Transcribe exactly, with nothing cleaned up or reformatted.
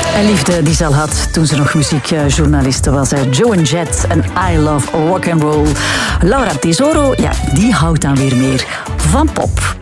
Een liefde die ze al had toen ze nog muziekjournaliste was. Joan Jett en I Love Rock and Roll. Laura Tesoro, ja, die houdt dan weer meer van pop.